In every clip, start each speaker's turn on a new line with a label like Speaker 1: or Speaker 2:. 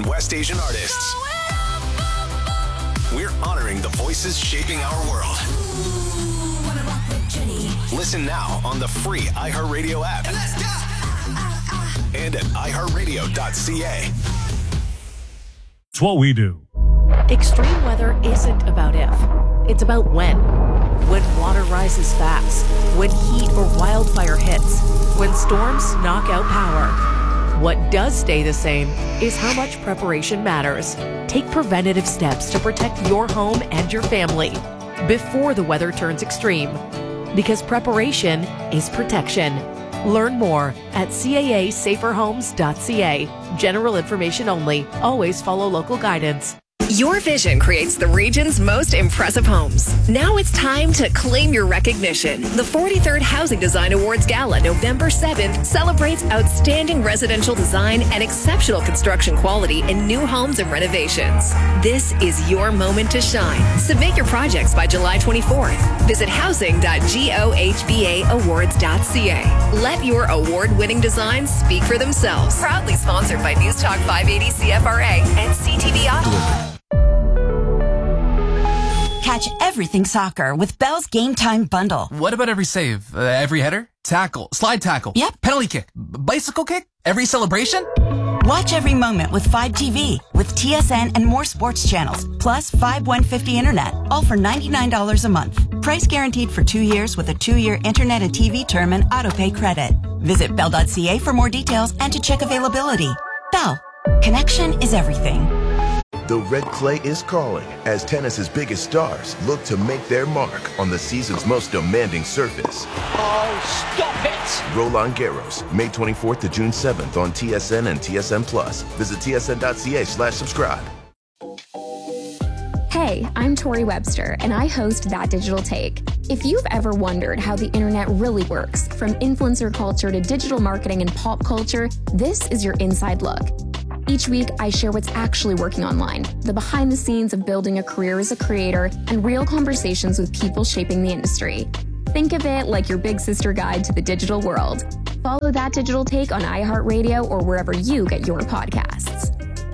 Speaker 1: West Asian artists. We're honoring the voices shaping our world. Listen now on the free iHeartRadio app. And at iHeartRadio.ca.
Speaker 2: It's what we do.
Speaker 3: Extreme weather isn't about if, it's about when. When water rises fast, when heat or wildfire hits, when storms knock out power. What does stay the same is how much preparation matters. Take preventative steps to protect your home and your family before the weather turns extreme. Because preparation is protection. Learn more at caasaferhomes.ca. General information only. Always follow local guidance.
Speaker 4: Your vision creates the region's most impressive homes. Now it's time to claim your recognition. The 43rd Housing Design Awards Gala, November 7th, celebrates outstanding residential design and exceptional construction quality in new homes and renovations. This is your moment to shine. Submit your projects by July 24th. Visit housing.gohbaawards.ca. Let your award-winning designs speak for themselves. Proudly sponsored by News Talk 580 CFRA and CTV Ottawa.
Speaker 5: Catch everything soccer with Bell's Game Time Bundle.
Speaker 6: What about every save? Every header? Tackle? Slide tackle?
Speaker 5: Yep.
Speaker 6: Penalty kick? Bicycle kick? Every celebration?
Speaker 5: Watch every moment with 5 TV with TSN and more sports channels, plus 5150 internet, all for $99 a month. Price guaranteed for 2 years with a 2-year internet and TV term and autopay credit. Visit bell.ca for more details and to check availability. Bell. Connection is everything.
Speaker 7: The red clay is calling as tennis's biggest stars look to make their mark on the season's most demanding surface.
Speaker 8: Oh, stop it!
Speaker 7: Roland Garros, May 24th to June 7th on TSN and TSN+. Visit tsn.ca/subscribe.
Speaker 9: Hey, I'm Tori Webster, and I host That Digital Take. If you've ever wondered how the internet really works, from influencer culture to digital marketing and pop culture, this is your inside look. Each week, I share what's actually working online, the behind the scenes of building a career as a creator, and real conversations with people shaping the industry. Think of it like your big sister guide to the digital world. Follow That Digital Take on iHeartRadio or wherever you get your podcasts.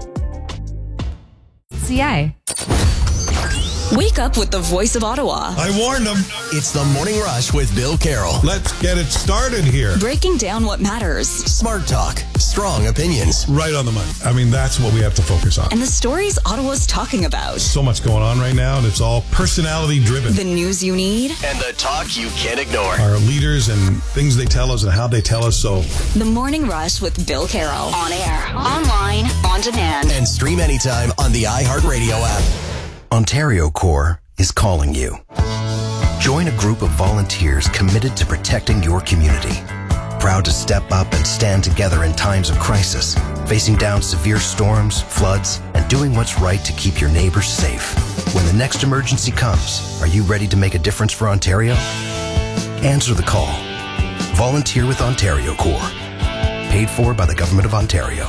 Speaker 10: CA.
Speaker 4: Wake up with the voice of Ottawa.
Speaker 11: I warned them.
Speaker 12: It's the Morning Rush with Bill Carroll.
Speaker 11: Let's get it started here.
Speaker 4: Breaking down what matters.
Speaker 12: Smart talk. Strong opinions.
Speaker 11: Right on the money. I mean, that's what we have to focus on.
Speaker 4: And the stories Ottawa's talking about.
Speaker 11: So much going on right now, and it's all personality driven.
Speaker 4: The news you need.
Speaker 12: And the talk you can't ignore.
Speaker 11: Our leaders and things they tell us and how they tell us so.
Speaker 4: The Morning Rush with Bill Carroll. On air, online, on demand.
Speaker 12: And stream anytime on the iHeartRadio app.
Speaker 13: Ontario Corps is calling you. Join a group of volunteers committed to protecting your community. Proud to step up and stand together in times of crisis, facing down severe storms, floods, and doing what's right to keep your neighbors safe. When the next emergency comes, are you ready to make a difference for Ontario? Answer the call. Volunteer with Ontario Corps. Paid for by the Government of Ontario.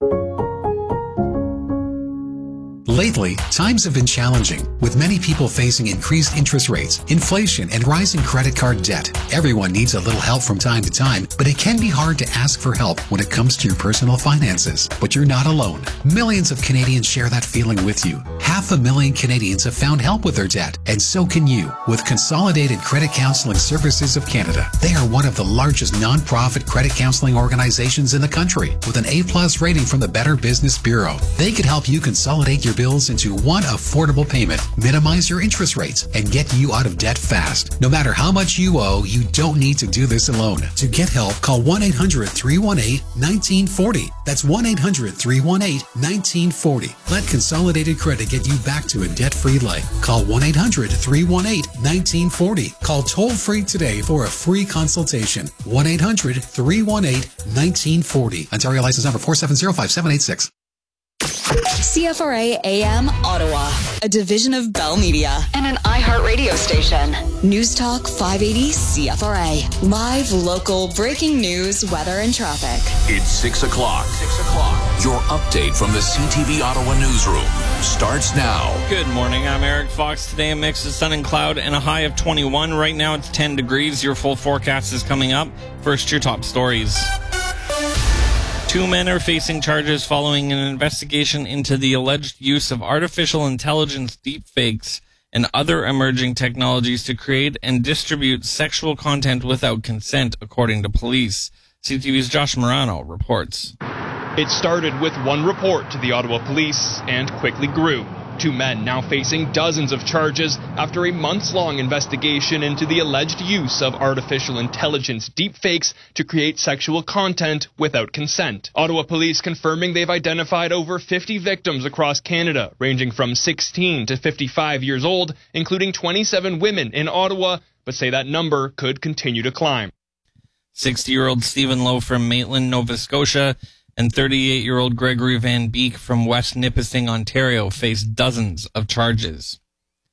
Speaker 14: Lately, times have been challenging, with many people facing increased interest rates, inflation, and rising credit card debt. Everyone needs a little help from time to time, but it can be hard to ask for help when it comes to your personal finances. But you're not alone. Millions of Canadians share that feeling with you. 500,000 Canadians have found help with their debt, and so can you, with Consolidated Credit Counseling Services of Canada. They are one of the largest non-profit credit counseling organizations in the country, with an A+ rating from the Better Business Bureau. They could help you consolidate your bills into one affordable payment, minimize your interest rates, and get you out of debt fast. No matter how much you owe, you don't need to do this alone. To get help, call 1-800-318-1940. That's 1-800-318-1940. Let Consolidated Credit get you back to a debt-free life. Call 1-800-318-1940. Call toll-free today for a free consultation. 1-800-318-1940. Ontario license number 4705786.
Speaker 4: CFRA AM Ottawa, a division of Bell Media and an iHeart radio station. News Talk 580 CFRA. Live, local, breaking news, weather, and traffic.
Speaker 1: It's 6 o'clock. Your update from the CTV Ottawa newsroom starts now.
Speaker 15: Good morning. I'm Eric Fox. Today a mix of sun and cloud and a high of 21. Right now it's 10 degrees. Your full forecast is coming up. First, your top stories. 2 men are facing charges following an investigation into the alleged use of artificial intelligence deepfakes and other emerging technologies to create and distribute sexual content without consent, according to police. CTV's Josh Morano reports.
Speaker 10: It started with one report to the Ottawa Police and quickly grew. 2 men now facing dozens of charges after a months-long investigation into the alleged use of artificial intelligence deepfakes to create sexual content without consent. Ottawa Police confirming they've identified over 50 victims across Canada, ranging from 16 to 55 years old, including 27 women in Ottawa, but say that number could continue to climb.
Speaker 15: 60-year-old Stephen Lowe from Maitland, Nova Scotia, and 38-year-old Gregory Van Beek from West Nipissing, Ontario, face dozens of charges.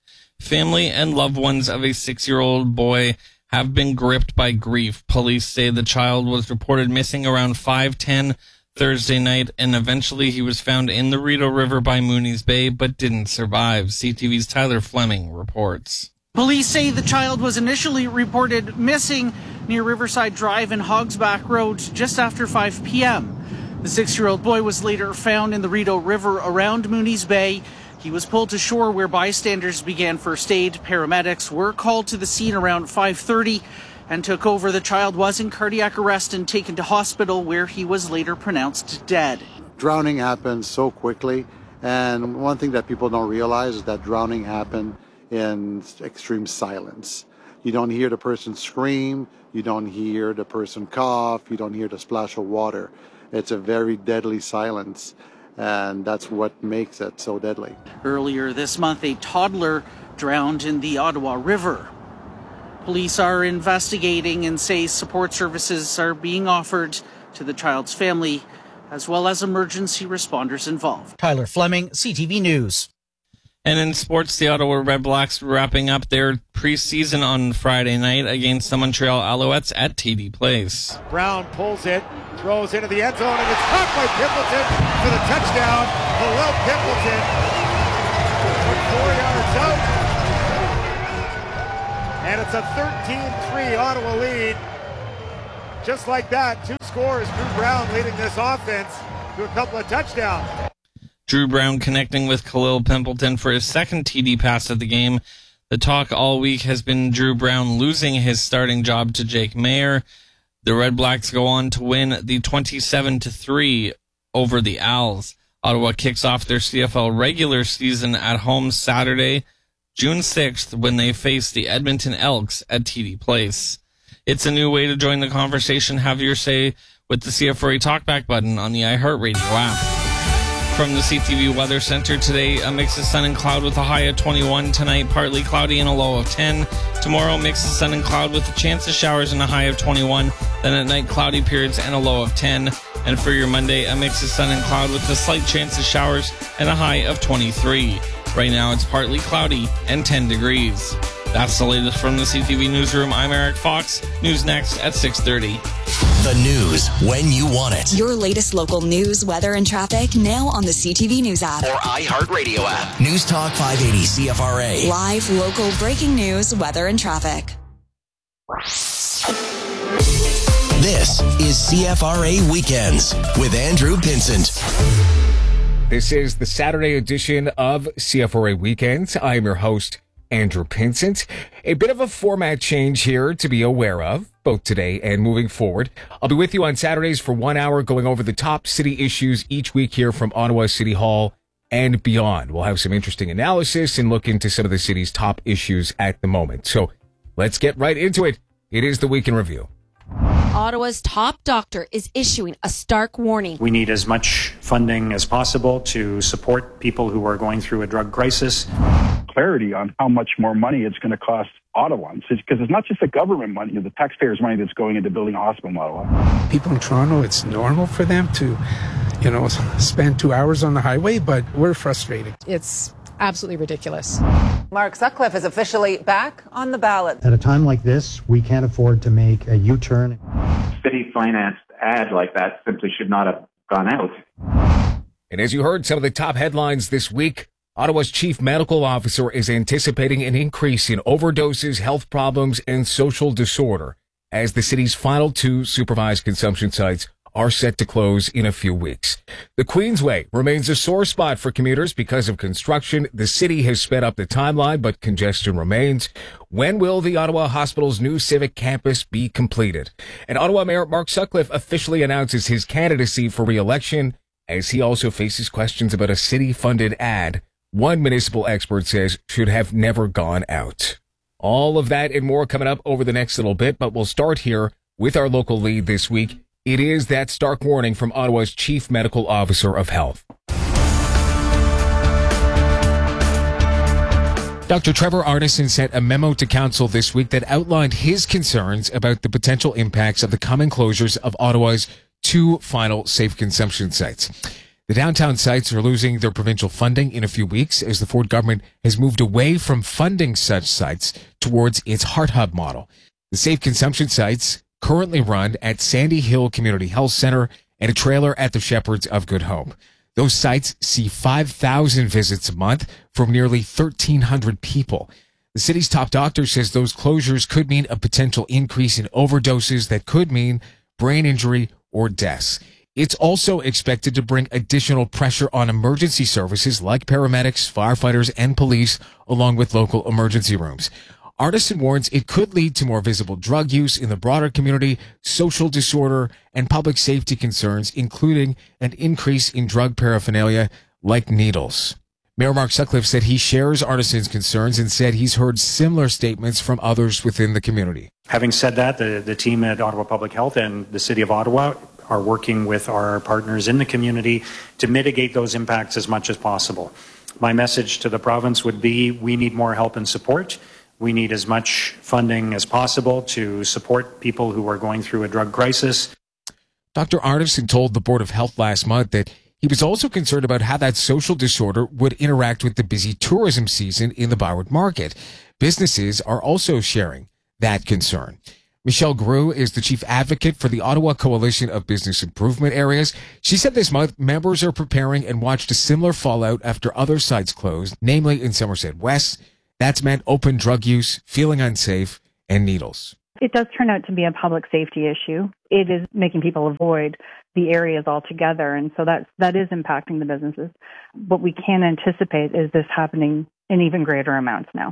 Speaker 15: Family and loved ones of a 6-year-old boy have been gripped by grief. Police say the child was reported missing around 5:10 Thursday night, and eventually he was found in the Rideau River by Mooney's Bay, but didn't survive. CTV's Tyler Fleming reports.
Speaker 16: Police say the child was initially reported missing near Riverside Drive and Hogsback Road just after 5 p.m. The 6-year-old boy was later found in the Rideau River around Mooney's Bay. He was pulled to shore where bystanders began first aid. Paramedics were called to the scene around 5:30 and took over. The child was in cardiac arrest and taken to hospital where he was later pronounced dead.
Speaker 17: Drowning happens so quickly, and one thing that people don't realize is that drowning happened in extreme silence. You don't hear the person scream, you don't hear the person cough, you don't hear the splash of water. It's a very deadly silence, and that's what makes it so deadly.
Speaker 16: Earlier this month, a toddler drowned in the Ottawa River. Police are investigating and say support services are being offered to the child's family, as well as emergency responders involved.
Speaker 18: Tyler Fleming, CTV News.
Speaker 15: And in sports, the Ottawa Redblacks wrapping up their preseason on Friday night against the Montreal Alouettes at TD Place.
Speaker 19: Brown pulls it, throws into the end zone, and it's caught by Pimpleton for the touchdown. Khalil Pimpleton took 4 yards out. And it's a 13-3 Ottawa lead. Just like that, 2 scores. Drew Brown leading this offense to a couple of touchdowns.
Speaker 15: Drew Brown connecting with Khalil Pimpleton for his second TD pass of the game. The talk all week has been Drew Brown losing his starting job to Jake Mayer. The Red Blacks go on to win the 27-3 over the Owls. Ottawa kicks off their CFL regular season at home Saturday, June 6th, when they face the Edmonton Elks at TD Place. It's a new way to join the conversation. Have your say with the CFRA Talkback button on the iHeartRadio app. From the CTV Weather Center today, a mix of sun and cloud with a high of 21. Tonight, partly cloudy and a low of 10. Tomorrow, mix of sun and cloud with a chance of showers and a high of 21. Then at night, cloudy periods and a low of 10. And for your Monday, a mix of sun and cloud with a slight chance of showers and a high of 23. Right now, it's partly cloudy and 10 degrees. That's the latest from the CTV Newsroom. I'm Eric Fox. News next at 6:30.
Speaker 12: The news when you want it.
Speaker 20: Your latest local news, weather, and traffic now on the CTV News app.
Speaker 12: Or iHeartRadio app. News Talk 580 CFRA.
Speaker 20: Live, local, breaking news, weather, and traffic.
Speaker 12: This is CFRA Weekends with Andrew Pinsent.
Speaker 21: This is the Saturday edition of CFRA Weekends. I am your host, Andrew Pinsent. A bit of a format change here to be aware of, both today and moving forward. I'll be with you on Saturdays for 1 hour going over the top city issues each week here from Ottawa City Hall and beyond. We'll have some interesting analysis and look into some of the city's top issues at the moment. So let's get right into it. It is the Week in Review.
Speaker 22: Ottawa's top doctor is issuing a stark warning.
Speaker 23: We need as much funding as possible to support people who are going through a drug crisis.
Speaker 24: Clarity on how much more money it's going to cost Ottawans, because it's not just the government money, the taxpayers' money that's going into building a hospital in Ottawa.
Speaker 25: People in Toronto, it's normal for them to, spend 2 hours on the highway, but we're frustrated.
Speaker 26: It's absolutely ridiculous.
Speaker 27: Mark Sutcliffe is officially back on the ballot.
Speaker 28: At a time like this, we can't afford to make a U-turn.
Speaker 29: City-financed ad like that simply should not have gone out.
Speaker 21: And as you heard some of the top headlines this week, Ottawa's chief medical officer is anticipating an increase in overdoses, health problems, and social disorder as the city's final 2 supervised consumption sites are set to close in a few weeks. The Queensway remains a sore spot for commuters because of construction. The city has sped up the timeline, but congestion remains. When will the Ottawa Hospital's new civic campus be completed? And Ottawa Mayor Mark Sutcliffe officially announces his candidacy for re-election as he also faces questions about a city-funded ad one municipal expert says should have never gone out. All of that and more coming up over the next little bit, but we'll start here with our local lead this week. It is that stark warning from Ottawa's Chief Medical Officer of Health. Dr. Trevor Arneson sent a memo to council this week that outlined his concerns about the potential impacts of the coming closures of Ottawa's two final safe consumption sites. The downtown sites are losing their provincial funding in a few weeks as the Ford government has moved away from funding such sites towards its Heart Hub model. The safe consumption sites currently run at Sandy Hill Community Health Center and a trailer at the Shepherds of Good Hope. Those sites see 5,000 visits a month from nearly 1,300 people. The city's top doctor says those closures could mean a potential increase in overdoses that could mean brain injury or deaths. It's also expected to bring additional pressure on emergency services like paramedics, firefighters, and police, along with local emergency rooms. Arneson warns it could lead to more visible drug use in the broader community, social disorder, and public safety concerns, including an increase in drug paraphernalia like needles. Mayor Mark Sutcliffe said he shares Arneson's concerns and said he's heard similar statements from others within the community.
Speaker 23: Having said that, the team at Ottawa Public Health and the City of Ottawa are working with our partners in the community to mitigate those impacts as much as possible. My message to the province would be we need more help and support. We need as much funding as possible to support people who are going through a drug crisis.
Speaker 21: Dr. Arneson told the Board of Health last month that he was also concerned about how that social disorder would interact with the busy tourism season in the Byward Market. Businesses are also sharing that concern. Michelle Grew is the chief advocate for the Ottawa Coalition of Business Improvement Areas. She said this month members are preparing and watched a similar fallout after other sites closed, namely in Somerset West. That's meant open drug use, feeling unsafe, and needles.
Speaker 2: It does turn out to be a public safety issue. It is making people avoid the areas altogether, and so that is impacting the businesses. What we can anticipate is this happening in even greater amounts now.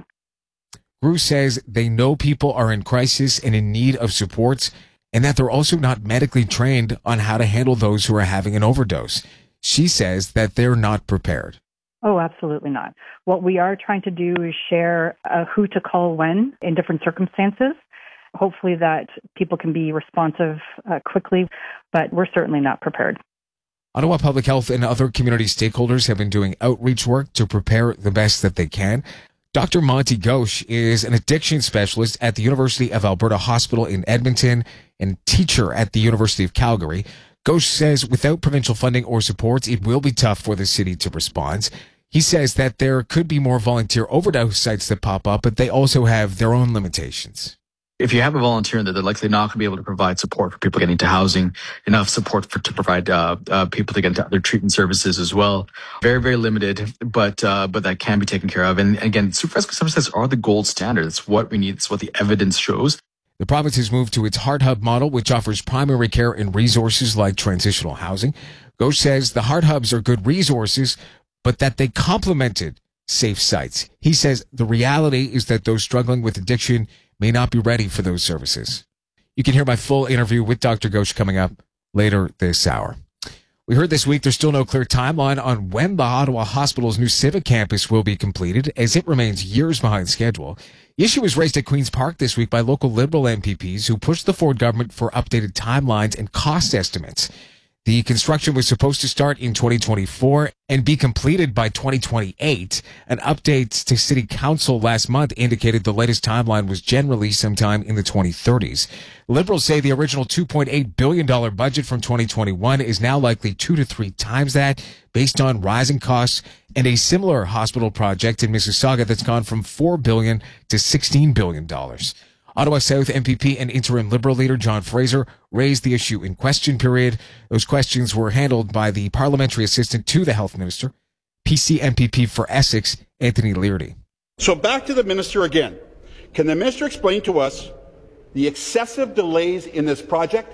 Speaker 21: Grew says they know people are in crisis and in need of supports, and that they're also not medically trained on how to handle those who are having an overdose. She says that they're not prepared.
Speaker 2: Oh, absolutely not. What we are trying to do is share who to call when in different circumstances. Hopefully that people can be responsive quickly, but we're certainly not prepared.
Speaker 21: Ottawa Public Health and other community stakeholders have been doing outreach work to prepare the best that they can. Dr. Monty Ghosh is an addiction specialist at the University of Alberta Hospital in Edmonton and teacher at the University of Calgary. Ghosh says without provincial funding or supports, it will be tough for the city to respond. He says that there could be more volunteer overdose sites that pop up, but they also have their own limitations.
Speaker 3: If you have a volunteer in there, they're likely not going to be able to provide support for people getting to housing, enough support to provide people to get into other treatment services as well. Very, very limited, but that can be taken care of. And again, supervised consumption sites are the gold standard. It's what we need. It's what the evidence shows.
Speaker 21: The province has moved to its Heart Hub model, which offers primary care and resources like transitional housing. Ghosh says the Heart Hubs are good resources, but that they complemented safe sites. He says the reality is that those struggling with addiction may not be ready for those services. You can hear my full interview with Dr. Ghosh coming up later this hour. We heard this week there's still no clear timeline on when the Ottawa Hospital's new civic campus will be completed, as it remains years behind schedule. The issue was raised at Queen's Park this week by local Liberal MPPs who pushed the Ford government for updated timelines and cost estimates. The construction was supposed to start in 2024 and be completed by 2028. An update to City Council last month indicated the latest timeline was generally sometime in the 2030s. Liberals say the original $2.8 billion budget from 2021 is now likely 2 to 3 times that, based on rising costs and a similar hospital project in Mississauga that's gone from $4 billion to $16 billion. Ottawa South MPP and interim Liberal leader John Fraser raised the issue in question period. Those questions were handled by the parliamentary assistant to the health minister, PC MPP for Essex, Anthony Leardy.
Speaker 5: So back to the minister again. Can the minister explain to us the excessive delays in this project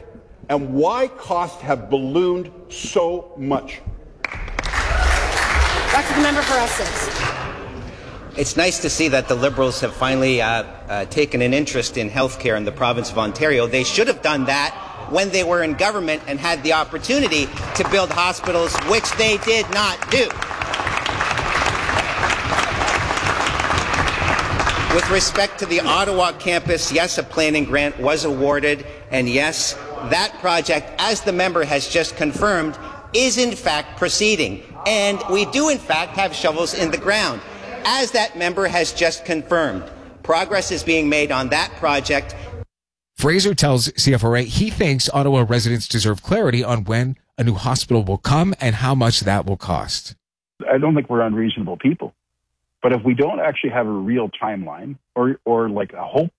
Speaker 5: and why costs have ballooned so much.
Speaker 27: Back to the member for Essex.
Speaker 1: It's nice to see that the Liberals have finally taken an interest in healthcare in the province of Ontario. They should have done that when they were in government and had the opportunity to build hospitals, which they did not do. With respect to the Ottawa campus, yes, a planning grant was awarded, and yes, that project, as the member has just confirmed, is in fact proceeding. And we do in fact have shovels in the ground. As that member has just confirmed, progress is being made on that project.
Speaker 21: Fraser tells CFRA he thinks Ottawa residents deserve clarity on when a new hospital will come and how much that will cost.
Speaker 24: I don't think we're unreasonable people. But if we don't actually have a real timeline or like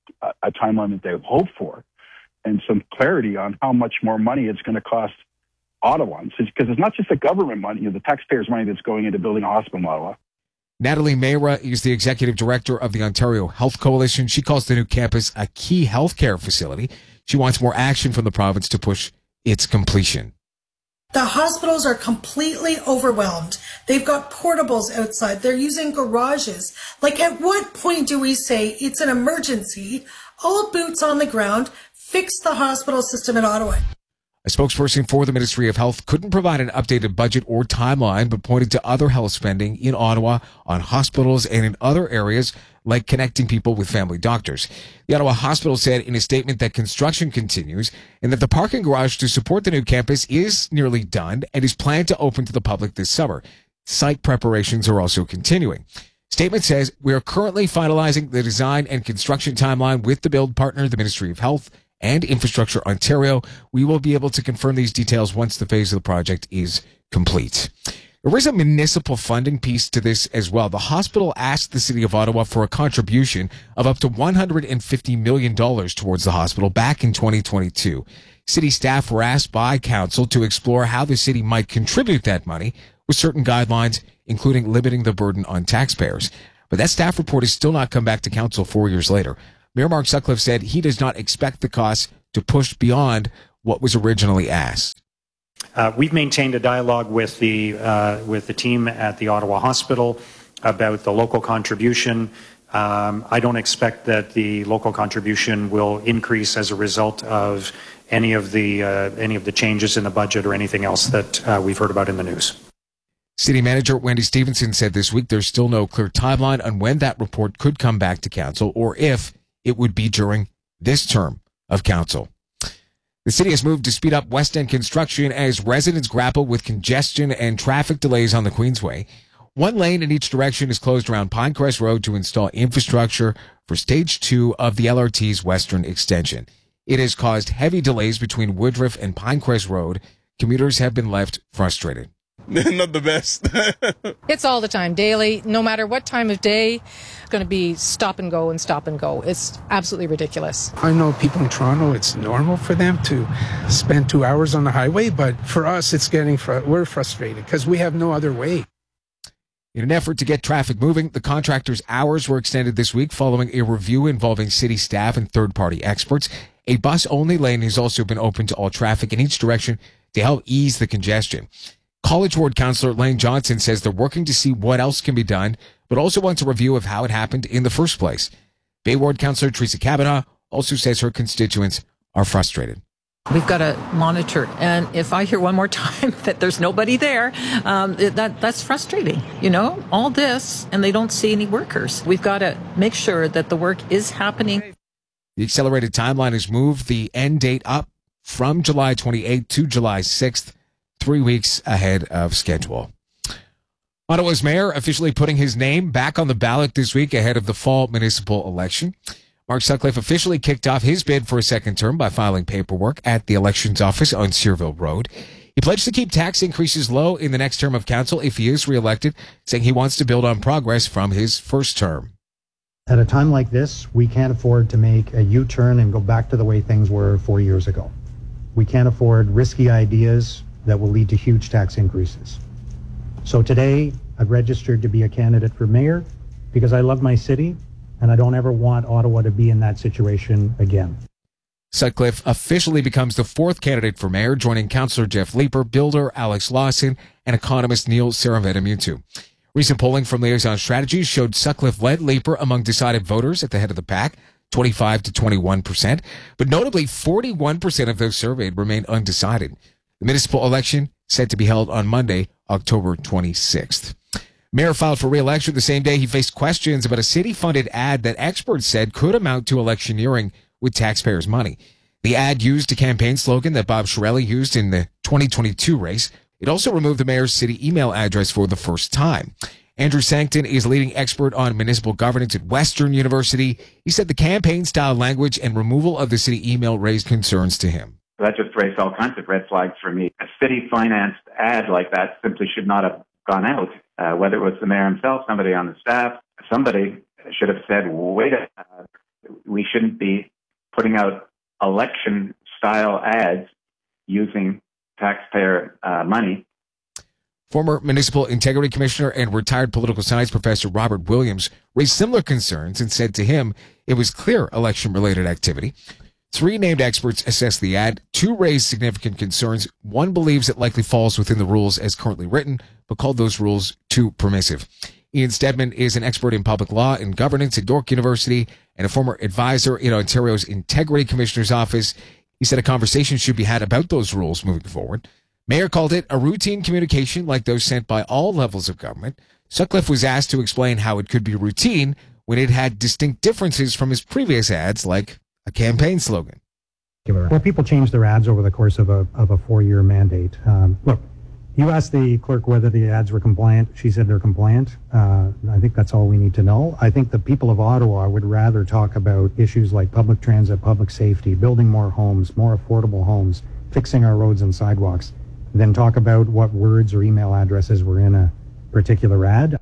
Speaker 24: a timeline that they hope for, and some clarity on how much more money it's going to cost Ottawans, because it's not just the government money, the taxpayers' money that's going into building a hospital in Ottawa.
Speaker 21: Natalie Mayra is the executive director of the Ontario Health Coalition. She calls the new campus a key healthcare facility. She wants more action from the province to push its completion.
Speaker 4: The hospitals are completely overwhelmed. They've got portables outside. They're using garages. Like, at what point do we say it's an emergency, all boots on the ground, fix the hospital system in Ottawa?
Speaker 21: A spokesperson for the Ministry of Health couldn't provide an updated budget or timeline, but pointed to other health spending in Ottawa on hospitals and in other areas like connecting people with family doctors. The Ottawa Hospital said in a statement that construction continues and that the parking garage to support the new campus is nearly done and is planned to open to the public this summer. Site preparations are also continuing. Statement says, we are currently finalizing the design and construction timeline with the build partner, the Ministry of Health and Infrastructure Ontario. We will be able to confirm these details once the phase of the project is complete. There is a municipal funding piece to this as well. The hospital asked the City of Ottawa for a contribution of up to $150 million towards the hospital back in 2022. City staff were asked by council to explore how the city might contribute that money with certain guidelines, including limiting the burden on taxpayers. But that staff report has still not come back to council 4 years later. Mayor Mark Sutcliffe said he does not expect the costs to push beyond what was originally asked.
Speaker 23: We've maintained a dialogue with the team at the Ottawa Hospital about the local contribution. I don't expect that the local contribution will increase as a result of any of the changes in the budget or anything else that we've heard about in the news.
Speaker 21: City Manager Wendy Stevenson said this week there's still no clear timeline on when that report could come back to council or if it would be during this term of council. The city has moved to speed up West End construction as residents grapple with congestion and traffic delays on the Queensway. One lane in each direction is closed around Pinecrest Road to install infrastructure for Stage 2 of the LRT's western extension. It has caused heavy delays between Woodruff and Pinecrest Road. Commuters have been left frustrated.
Speaker 6: Not the best.
Speaker 26: It's all the time, daily, no matter what time of day. It's going to be stop and go and stop and go. It's absolutely ridiculous.
Speaker 25: I know people in Toronto, it's normal for them to spend 2 hours on the highway, but for us, it's we're frustrated because we have no other way.
Speaker 21: In an effort to get traffic moving, the contractor's hours were extended this week following a review involving city staff and third-party experts. A bus-only lane has also been open to all traffic in each direction to help ease the congestion. College Ward Councillor Lane Johnson says they're working to see what else can be done, but also wants a review of how it happened in the first place. Bay Ward Councillor Teresa Kavanaugh also says her constituents are frustrated.
Speaker 7: We've got to monitor, and if I hear one more time that there's nobody there, that's frustrating. You know, all this, and they don't see any workers. We've got to make sure that the work is happening.
Speaker 21: The accelerated timeline has moved the end date up from July 28th to July 6th. 3 weeks ahead of schedule. Ottawa's mayor officially putting his name back on the ballot this week ahead of the fall municipal election. Mark Sutcliffe officially kicked off his bid for a second term by filing paperwork at the elections office on Searville Road. He pledged to keep tax increases low in the next term of council if he is reelected, saying he wants to build on progress from his first term.
Speaker 28: At a time like this, we can't afford to make a U-turn and go back to the way things were 4 years ago. We can't afford risky ideas that will lead to huge tax increases. So today, I've registered to be a candidate for mayor because I love my city and I don't ever want Ottawa to be in that situation again.
Speaker 21: Sutcliffe officially becomes the fourth candidate for mayor, joining Councillor Jeff Leeper, builder Alex Lawson, and economist Neil Saravedamutu. Recent polling from Liaison Strategies showed Sutcliffe led Leeper among decided voters at the head of the pack, 25 to 21%, but notably 41% of those surveyed remain undecided. The municipal election set to be held on Monday, October 26th. Mayor filed for re-election the same day he faced questions about a city-funded ad that experts said could amount to electioneering with taxpayers' money. The ad used a campaign slogan that Bob Chiarelli used in the 2022 race. It also removed the mayor's city email address for the first time. Andrew Sancton is leading expert on municipal governance at Western University. He said the campaign-style language and removal of the city email raised concerns to him.
Speaker 29: That just raised all kinds of red flags for me. A city-financed ad like that simply should not have gone out. Whether it was the mayor himself, somebody on the staff, somebody should have said, wait a minute, we shouldn't be putting out election-style ads using taxpayer money.
Speaker 21: Former Municipal Integrity Commissioner and retired political science professor Robert Williams raised similar concerns and said to him it was clear election-related activity. 3 named experts assessed the ad. 2 raised significant concerns. 1 believes it likely falls within the rules as currently written, but called those rules too permissive. Ian Stedman is an expert in public law and governance at York University and a former advisor in Ontario's Integrity Commissioner's Office. He said a conversation should be had about those rules moving forward. Mayor called it a routine communication like those sent by all levels of government. Sutcliffe was asked to explain how it could be routine when it had distinct differences from his previous ads, like a campaign slogan.
Speaker 28: Well, people change their ads over the course of a 4-year mandate. Look, you asked the clerk whether the ads were compliant. She said they're compliant. I think that's all we need to know. I think the people of Ottawa would rather talk about issues like public transit, public safety, building more homes, more affordable homes, fixing our roads and sidewalks, than talk about what words or email addresses were in a particular ad.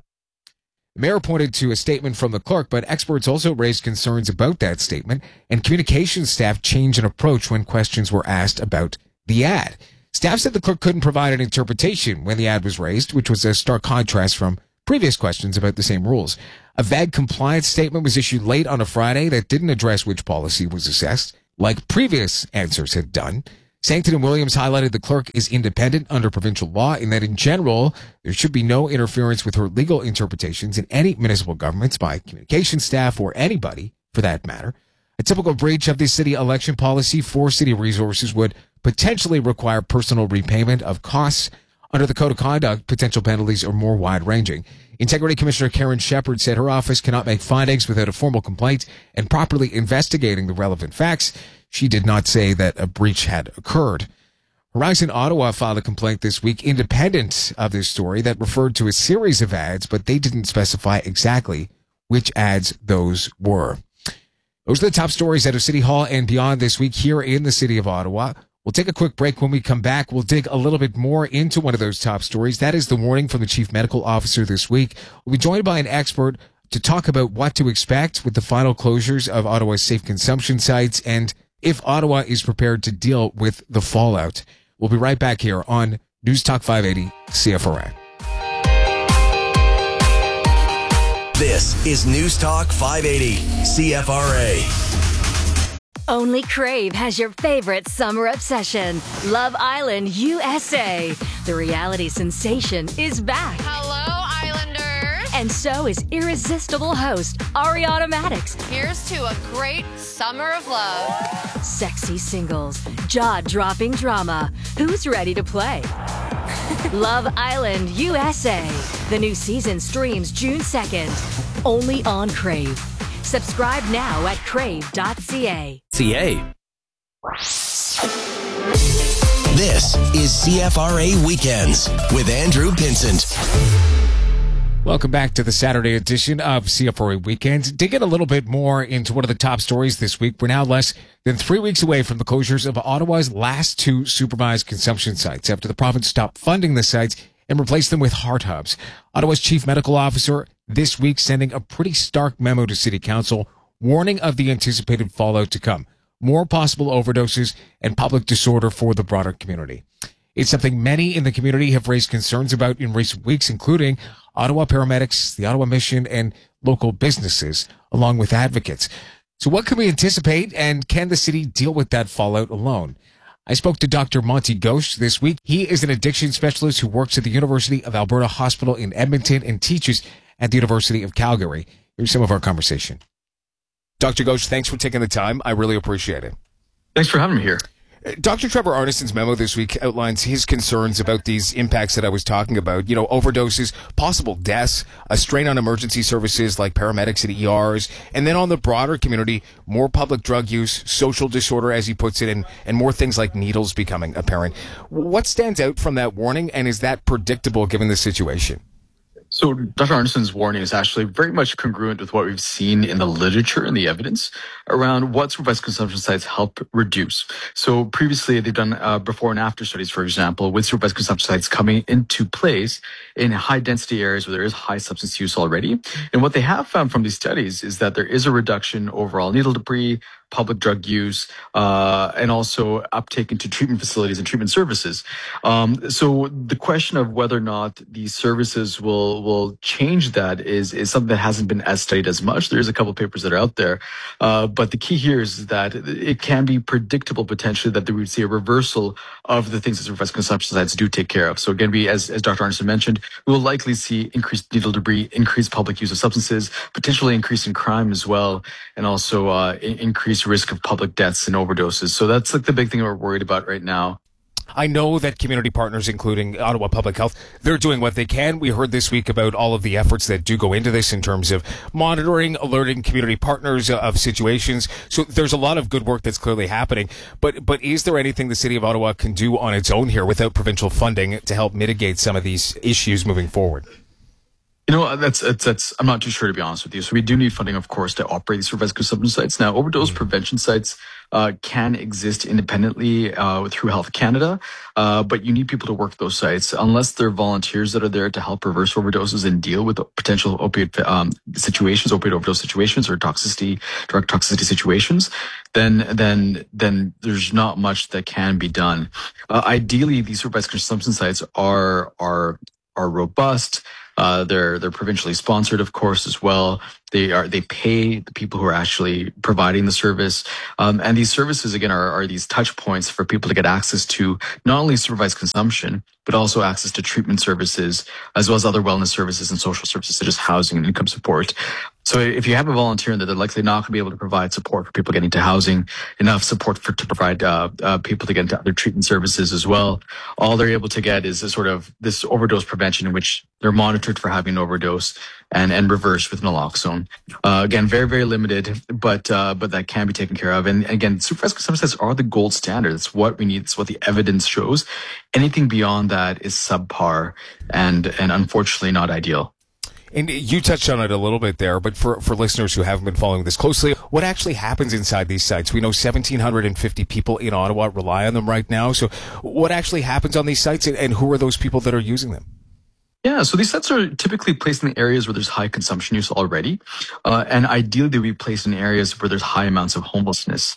Speaker 21: The mayor pointed to a statement from the clerk, but experts also raised concerns about that statement, and communications staff changed an approach when questions were asked about the ad. Staff said the clerk couldn't provide an interpretation when the ad was raised, which was a stark contrast from previous questions about the same rules. A vague compliance statement was issued late on a Friday that didn't address which policy was assessed, like previous answers had done. Sancton and Williams highlighted the clerk is independent under provincial law in that in general, there should be no interference with her legal interpretations in any municipal governments by communications staff or anybody for that matter. A typical breach of the city election policy for city resources would potentially require personal repayment of costs. Under the Code of Conduct, potential penalties are more wide-ranging. Integrity Commissioner Karen Shepherd said her office cannot make findings without a formal complaint and properly investigating the relevant facts. She did not say that a breach had occurred. Horizon Ottawa filed a complaint this week independent of this story that referred to a series of ads, but they didn't specify exactly which ads those were. Those are the top stories out of City Hall and beyond this week here in the city of Ottawa. We'll take a quick break. When we come back, we'll dig a little bit more into one of those top stories. That is the warning from the Chief Medical Officer this week. We'll be joined by an expert to talk about what to expect with the final closures of Ottawa's safe consumption sites and if Ottawa is prepared to deal with the fallout. We'll be right back here on News Talk 580 CFRA.
Speaker 12: This is News Talk 580 CFRA.
Speaker 6: Only Crave has your favorite summer obsession, Love Island USA. The reality sensation is back.
Speaker 8: Hello, Islanders.
Speaker 6: And so is irresistible host Ariana Maddox.
Speaker 8: Here's to a great summer of love.
Speaker 6: Sexy singles, jaw-dropping drama. Who's ready to play? Love Island USA. The new season streams June 2nd. Only on Crave. Subscribe now at crave.ca.
Speaker 12: This is CFRA Weekends with Andrew Pinsent.
Speaker 21: Welcome back to the Saturday edition of CFRA Weekends. Digging a little bit more into one of the top stories this week. We're now less than 3 weeks away from the closures of Ottawa's last 2 supervised consumption sites after the province stopped funding the sites and replaced them with heart hubs. Ottawa's Chief Medical Officer this week sending a pretty stark memo to City Council warning of the anticipated fallout to come. More possible overdoses and public disorder for the broader community. It's something many in the community have raised concerns about in recent weeks, including Ottawa paramedics, the Ottawa Mission, and local businesses, along with advocates. So what can we anticipate, and can the city deal with that fallout alone? I spoke to Dr. Monty Ghosh this week. He is an addiction specialist who works at the University of Alberta Hospital in Edmonton and teaches at the University of Calgary. Here's some of our conversation. Dr. Ghosh, thanks for taking the time. I really appreciate it.
Speaker 3: Thanks for having me here.
Speaker 21: Dr. Trevor Arneson's memo this week outlines his concerns about these impacts that I was talking about. You know, overdoses, possible deaths, a strain on emergency services like paramedics and ERs, and then on the broader community, more public drug use, social disorder, as he puts it, and more things like needles becoming apparent. What stands out from that warning, and is that predictable given the situation?
Speaker 3: So Dr. Arneson's warning is actually very much congruent with what we've seen in the literature and the evidence around what supervised consumption sites help reduce. So previously they've done before and after studies, for example, with supervised consumption sites coming into place in high density areas where there is high substance use already. And what they have found from these studies is that there is a reduction overall needle debris, public drug use, and also uptake into treatment facilities and treatment services. So the question of whether or not these services will change that is something that hasn't been as studied as much. There's a couple of papers that are out there. But the key here is that it can be predictable potentially that we would see a reversal of the things that supervised consumption sites do take care of. So again, as Dr. Arneson mentioned, we will likely see increased needle debris, increased public use of substances, potentially increase in crime as well, and also increased risk of public deaths and overdoses. So that's like the big thing we're worried about right now.
Speaker 21: I know that community partners, including Ottawa Public Health, they're doing what they can. We heard this week about all of the efforts that do go into this in terms of monitoring, alerting community partners of situations. So there's a lot of good work that's clearly happening. But is there anything the City of Ottawa can do on its own here without provincial funding to help mitigate some of these issues moving forward?
Speaker 3: You know, that's I'm not too sure, to be honest with you. So we do need funding, of course, to operate these supervised consumption sites. Now, overdose prevention sites can exist independently through Health Canada, but you need people to work those sites. Unless they're volunteers that are there to help reverse overdoses and deal with potential opioid situations, opioid overdose situations, or drug toxicity situations, then there's not much that can be done. Ideally, these supervised consumption sites are robust. They're provincially sponsored, of course, as well. They pay the people who are actually providing the service. And these services, again, are these touch points for people to get access to not only supervised consumption, but also access to treatment services, as well as other wellness services and social services such as housing and income support. So if you have a volunteer in there, they're likely not going to be able to provide support for people getting to housing, enough support to provide people to get into other treatment services as well. All they're able to get is a sort of this overdose prevention in which they're monitored for having an overdose and reversed with naloxone. Again, very, very limited, but that can be taken care of. And again, supervised consumption sites are the gold standard. It's what we need. It's what the evidence shows. Anything beyond that is subpar and unfortunately not ideal.
Speaker 21: And you touched on it a little bit there, but for listeners who haven't been following this closely, what actually happens inside these sites? We know 1,750 people in Ottawa rely on them right now. So what actually happens on these sites, and who are those people that are using them?
Speaker 3: Yeah, so these sites are typically placed in areas where there's high consumption use already. And ideally, they would be placed in areas where there's high amounts of homelessness.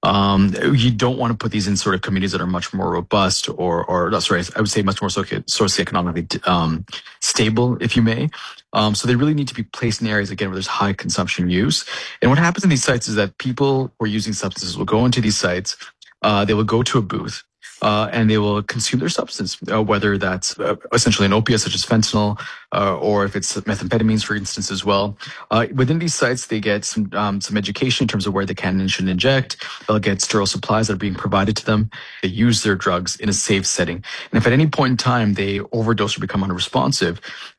Speaker 3: You don't want to put these in sort of communities that are much more robust I would say much more socioeconomically stable, if you may. So they really need to be placed in areas, again, where there's high consumption use. And what happens in these sites is that people who are using substances will go into these sites, they will go to a booth, and they will consume their substance, whether that's essentially an opiate such as fentanyl, or if it's methamphetamines, for instance, as well. Within these sites, they get some education in terms of where they can and shouldn't inject. They'll get sterile supplies that are being provided to them. They use their drugs in a safe setting. And if at any point in time they overdose or become unresponsive,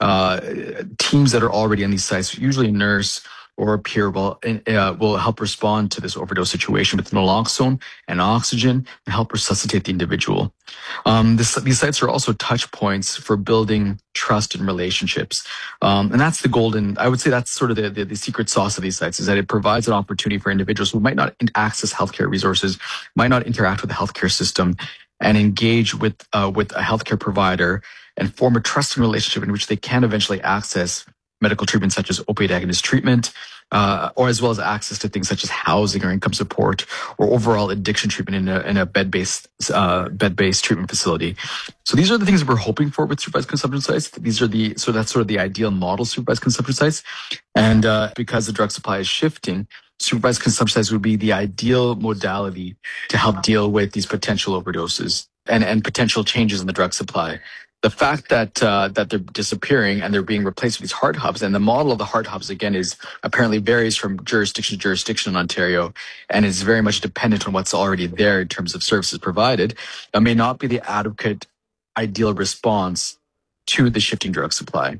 Speaker 3: teams that are already on these sites, usually a nurse or a peer, will help respond to this overdose situation with naloxone and oxygen and help resuscitate the individual. These sites are also touch points for building trust and relationships. And that's the golden, I would say that's sort of the secret sauce of these sites, is that it provides an opportunity for individuals who might not access healthcare resources, might not interact with the healthcare system, and engage with a healthcare provider and form a trusting relationship in which they can eventually access medical treatment such as opioid agonist treatment, or as well as access to things such as housing or income support or overall addiction treatment in a bed-based treatment facility. So these are the things that we're hoping for with supervised consumption sites. That's sort of the ideal model supervised consumption sites. And because the drug supply is shifting supervised consumption sites would be the ideal modality to help deal with these potential overdoses and potential changes in the drug supply. The fact that they're disappearing and they're being replaced with these heart hubs, and the model of the heart hubs, again, is apparently varies from jurisdiction to jurisdiction in Ontario, and is very much dependent on what's already there in terms of services provided, may not be the adequate, ideal response to the shifting drug supply.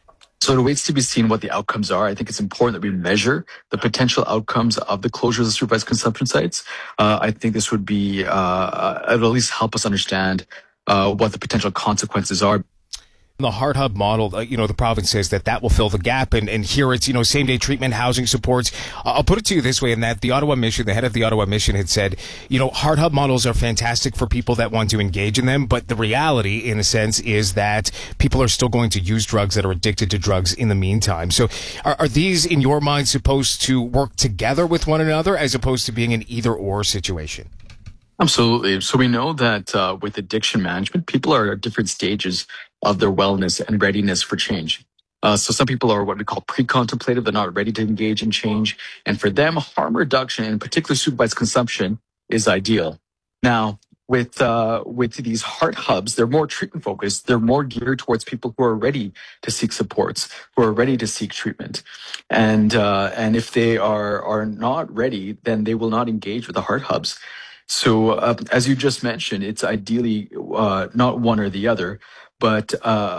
Speaker 3: So it waits to be seen what the outcomes are. I think it's important that we measure the potential outcomes of the closures of supervised consumption sites. I think this would be, it'll at least help us understand what the potential consequences are.
Speaker 21: The Heart Hub model, the province says that will fill the gap, and here it's, same-day treatment, housing supports. I'll put it to you this way, in that the Ottawa Mission, the head of the Ottawa Mission had said, Heart Hub models are fantastic for people that want to engage in them, but the reality, in a sense, is that people are still going to use drugs that are addicted to drugs in the meantime. So are these, in your mind, supposed to work together with one another as opposed to being an either-or situation?
Speaker 3: Absolutely. So we know that with addiction management, people are at different stages of their wellness and readiness for change. So some people are what we call pre-contemplative. They're not ready to engage in change. And for them, harm reduction, in particular supervised consumption, is ideal. Now, with these heart hubs, they're more treatment focused. They're more geared towards people who are ready to seek supports, who are ready to seek treatment. And if they are not ready, then they will not engage with the heart hubs. So, as you just mentioned, it's ideally not one or the other, but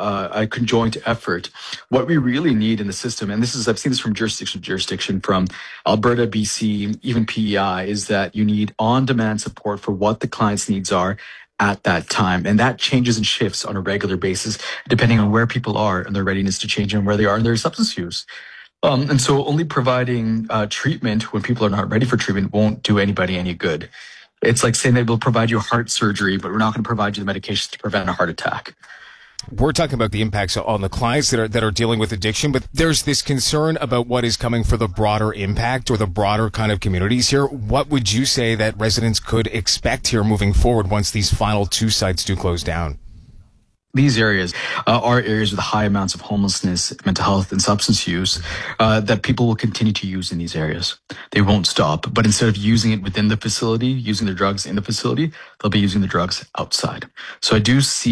Speaker 3: a conjoint effort. What we really need in the system, and I've seen this from jurisdiction to jurisdiction, from Alberta, BC, even PEI, is that you need on-demand support for what the client's needs are at that time. And that changes and shifts on a regular basis, depending on where people are and their readiness to change and where they are in their substance use. And so only providing treatment when people are not ready for treatment won't do anybody any good. It's like saying they will provide you heart surgery, but we're not going to provide you the medications to prevent a heart attack.
Speaker 21: We're talking about the impacts on the clients that are dealing with addiction, but there's this concern about what is coming for the broader impact or the broader kind of communities here. What would you say that residents could expect here moving forward once these final 2 sites do close down?
Speaker 3: These areas are areas with high amounts of homelessness, mental health, and substance use that people will continue to use in these areas. They won't stop, but instead of using it within the facility, using their drugs in the facility, they'll be using the drugs outside. So I do see